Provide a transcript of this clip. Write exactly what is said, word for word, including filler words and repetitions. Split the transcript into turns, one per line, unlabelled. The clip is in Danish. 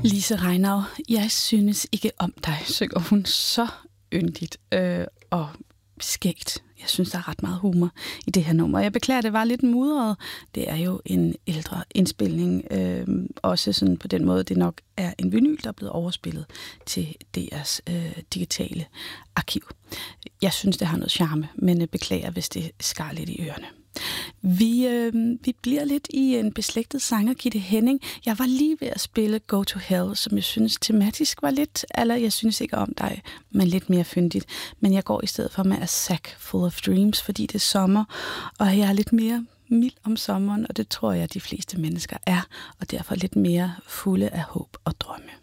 Lise Reinau, jeg synes ikke om dig, synger hun så yndigt øh, og skægt. Jeg synes, der er ret meget humor i det her nummer. Jeg beklager, det var lidt mudret. Det er jo en ældre indspilning. Øh, også sådan på den måde, det nok er en vinyl, der er blevet overspillet til D R's øh, digitale arkiv. Jeg synes, det har noget charme, men beklager, hvis det skar lidt i ørerne. Vi, øh, vi bliver lidt i en beslægtet sanger, Gitte Henning. Jeg var lige ved at spille Go to Hell, som jeg synes tematisk var lidt, eller jeg synes ikke om dig, men lidt mere fyndigt. Men jeg går i stedet for med A Sack Full of Dreams, fordi det er sommer, og jeg er lidt mere mild om sommeren, og det tror jeg, de fleste mennesker er, og derfor lidt mere fulde af håb og drømme.